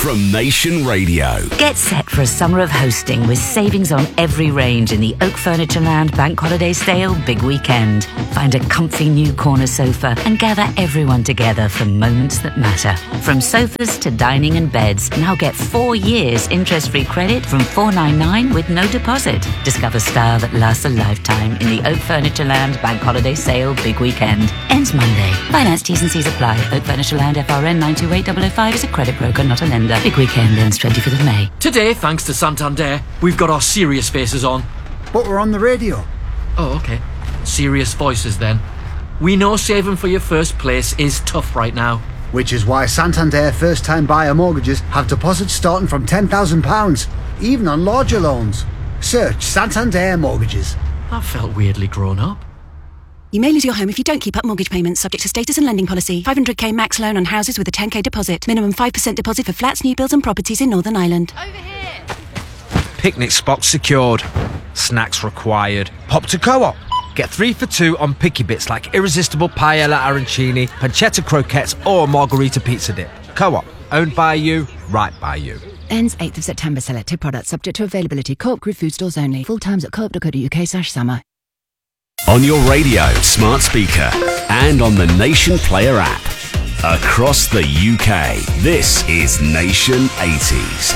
from Nation Radio. Get set for a summer of hosting with savings on every range in the Oak Furnitureland Bank Holiday Sale Big Weekend. Find a comfy new corner sofa and gather everyone together for moments that matter. From sofas to dining and beds, now get 4 years interest-free credit from $499 with no deposit. Discover style that lasts a lifetime in the Oak Furnitureland Bank Holiday Sale Big Weekend. Ends Monday. Finance T's and C's apply. Oak Furnitureland FRN 928005 is a credit broker, not a lender. Big Weekend ends 25th of May. Today, thanks to Santander, we've got our serious faces on. But we're on the radio. Oh, okay. Serious voices then. We know saving for your first place is tough right now. Which is why Santander first-time buyer mortgages have deposits starting from £10,000, even on larger loans. Search Santander Mortgages. That felt weirdly grown up. You may lose your home if you don't keep up mortgage payments, subject to status and lending policy. 500k max loan on houses with a 10k deposit. Minimum 5% deposit for flats, new builds and properties in Northern Ireland. Over here! Picnic spots secured. Snacks required. Pop to Co-op. Get 3 for 2 on picky bits like irresistible paella arancini, pancetta croquettes or margarita pizza dip. Co-op. Owned by you, right by you. Ends 8th of September. Selected products subject to availability. Co-op Group food stores only. Full times at co-op.co.uk/summer. On your radio, smart speaker, and on the Nation Player app. Across the UK, this is Nation 80s.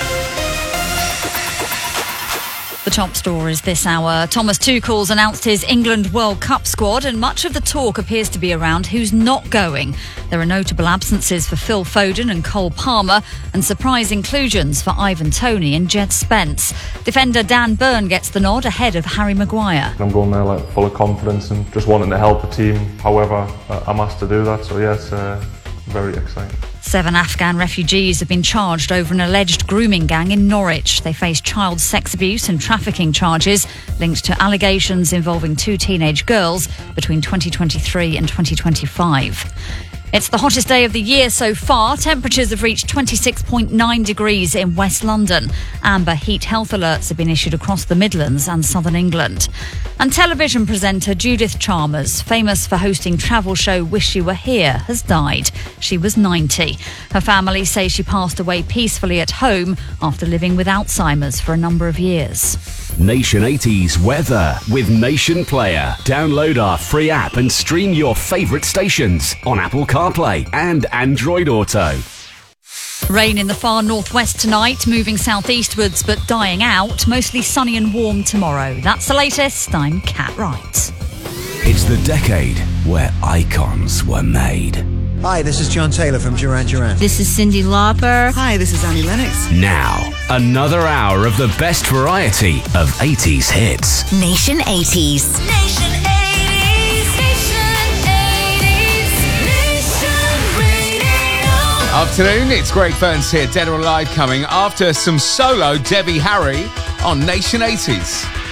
The top stories this hour. Thomas Tuchel's announced his England World Cup squad, and much of the talk appears to be around who's not going. There are notable absences for Phil Foden and Cole Palmer, and surprise inclusions for Ivan Toney and Jed Spence. Defender Dan Burn gets the nod ahead of Harry Maguire. I'm going there full of confidence and just wanting to help the team however I'm asked to do that. So yes, very exciting. 7 Afghan refugees have been charged over an alleged grooming gang in Norwich. They face child sex abuse and trafficking charges linked to allegations involving 2 teenage girls between 2023 and 2025. It's the hottest day of the year so far. Temperatures have reached 26.9 degrees in West London. Amber heat health alerts have been issued across the Midlands and southern England. And television presenter Judith Chalmers, famous for hosting travel show Wish You Were Here, has died. She was 90. Her family say she passed away peacefully at home after living with Alzheimer's for a number of years. Nation 80s weather with Nation Player. Download our free app and stream your favourite stations on Apple CarPlay and Android Auto. Rain in the far northwest tonight, moving southeastwards but dying out. Mostly sunny and warm tomorrow. That's the latest. I'm Kat Wright. It's the decade where icons were made. Hi, this is John Taylor from Duran Duran. This is Cyndi Lauper. Hi, this is Annie Lennox. Now, another hour of the best variety of 80s hits. Nation 80s. Nation 80s. Nation 80s. Nation Radio. Afternoon, it's Greg Burns here, Dead or Alive coming after some solo Debbie Harry on Nation 80s.